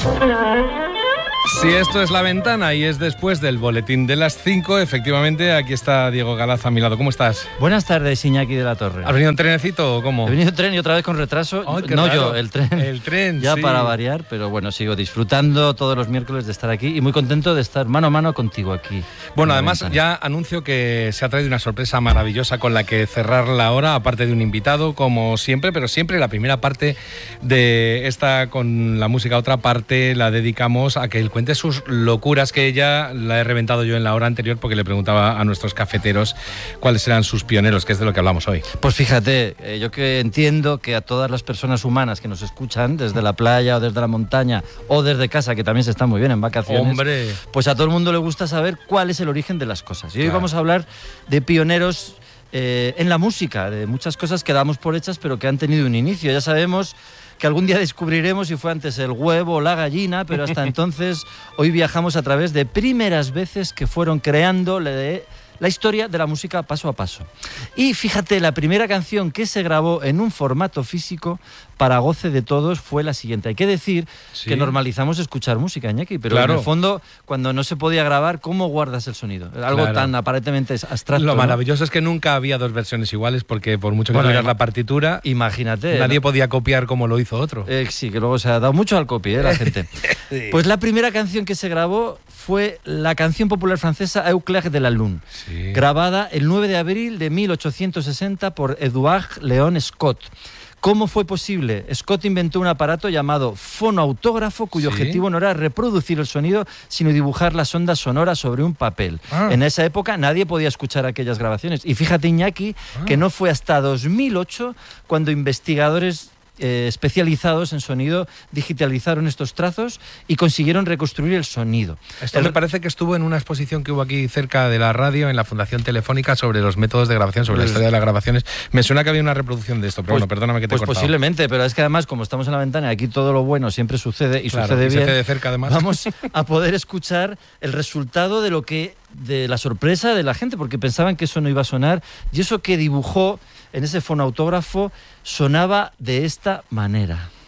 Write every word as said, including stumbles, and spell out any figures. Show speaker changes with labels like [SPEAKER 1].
[SPEAKER 1] Si esto es La Ventana y es después del boletín de las cinco, efectivamente, aquí está Diego Galaz a mi lado. ¿Cómo estás?
[SPEAKER 2] Buenas tardes, Iñaki de la Torre.
[SPEAKER 1] ¿Has venido en trenecito o cómo?
[SPEAKER 2] He venido en tren y otra vez con retraso.
[SPEAKER 1] Ay, qué
[SPEAKER 2] no
[SPEAKER 1] raro.
[SPEAKER 2] yo, el tren.
[SPEAKER 1] El tren,
[SPEAKER 2] Ya
[SPEAKER 1] sí.
[SPEAKER 2] para variar, pero bueno, sigo disfrutando todos los miércoles de estar aquí y muy contento de estar mano a mano contigo aquí.
[SPEAKER 1] Bueno, además ya anuncio que se ha traído una sorpresa maravillosa con la que cerrar la hora, aparte de un invitado, como siempre, pero siempre la primera parte de esta con la música, otra parte la dedicamos a que él cuente sus locuras, que ya la he reventado yo en la hora anterior porque le preguntaba a nuestros cafeteros cuáles eran sus pioneros, que es de lo que hablamos hoy.
[SPEAKER 2] Pues fíjate, eh, yo que entiendo que a todas las personas humanas que nos escuchan desde la playa o desde la montaña o desde casa, que también se está muy bien en vacaciones,
[SPEAKER 1] ¡Hombre!
[SPEAKER 2] Pues a todo el mundo le gusta saber cuál es el origen de las cosas. Y hoy
[SPEAKER 1] Claro.
[SPEAKER 2] vamos a hablar de pioneros eh, en la música, de muchas cosas que damos por hechas pero que han tenido un inicio. Ya sabemos que algún día descubriremos si fue antes el huevo o la gallina, pero hasta entonces hoy viajamos a través de primeras veces que fueron creando la, la historia de la música paso a paso. Y fíjate, la primera canción que se grabó en un formato físico para goce de todos fue la siguiente. Hay que decir
[SPEAKER 1] Sí.
[SPEAKER 2] que normalizamos escuchar música, Iñaki, pero
[SPEAKER 1] Claro.
[SPEAKER 2] en el fondo, cuando no se podía grabar, ¿cómo guardas el sonido? Algo
[SPEAKER 1] Claro.
[SPEAKER 2] tan aparentemente abstracto.
[SPEAKER 1] Lo
[SPEAKER 2] ¿no?
[SPEAKER 1] maravilloso es que nunca había dos versiones iguales, porque por mucho que
[SPEAKER 2] Bueno,
[SPEAKER 1] tuvieras
[SPEAKER 2] ima-
[SPEAKER 1] la partitura,
[SPEAKER 2] Imagínate.
[SPEAKER 1] nadie
[SPEAKER 2] ¿no?
[SPEAKER 1] podía copiar como lo hizo otro.
[SPEAKER 2] Eh, sí, que luego se ha dado mucho al copy, ¿eh? La gente.
[SPEAKER 1] Sí.
[SPEAKER 2] Pues la primera canción que se grabó fue la canción popular francesa Eu clair de la lune,
[SPEAKER 1] Sí.
[SPEAKER 2] grabada el nueve de abril de mil ochocientos sesenta por Edouard Léon Scott. ¿Cómo fue posible? Scott inventó un aparato llamado fonoautógrafo cuyo
[SPEAKER 1] Sí.
[SPEAKER 2] objetivo no era reproducir el sonido, sino dibujar las ondas sonoras sobre un papel.
[SPEAKER 1] Ah.
[SPEAKER 2] En esa época nadie podía escuchar aquellas grabaciones. Y fíjate, Iñaki,
[SPEAKER 1] Ah.
[SPEAKER 2] que no fue hasta dos mil ocho cuando investigadores eh, especializados en sonido digitalizaron estos trazos y consiguieron reconstruir el sonido.
[SPEAKER 1] Esto
[SPEAKER 2] El-
[SPEAKER 1] me parece que estuvo en una exposición que hubo aquí cerca de la radio, en la Fundación Telefónica, sobre los métodos de grabación, sobre la
[SPEAKER 2] Pues-
[SPEAKER 1] historia de las grabaciones. Me suena que había una reproducción de esto, pero
[SPEAKER 2] Pues-
[SPEAKER 1] bueno, perdóname que te he
[SPEAKER 2] Pues
[SPEAKER 1] cortado.
[SPEAKER 2] posiblemente, pero es que además, como estamos en la ventana y aquí todo lo bueno siempre sucede y
[SPEAKER 1] Claro,
[SPEAKER 2] sucede
[SPEAKER 1] y se
[SPEAKER 2] bien,
[SPEAKER 1] hace de cerca además.
[SPEAKER 2] vamos a poder escuchar el resultado de lo que de la sorpresa de la gente, porque pensaban que eso no iba a sonar, y eso que dibujó en ese fonautógrafo sonaba de esta manera.